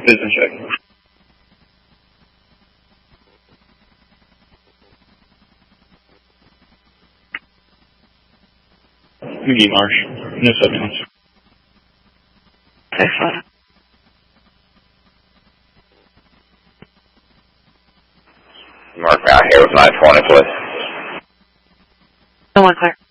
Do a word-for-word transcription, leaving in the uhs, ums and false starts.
Business check. McGee Marsh. No subdowns. Excellent. Mark out here with nine twenty, please. No one clear.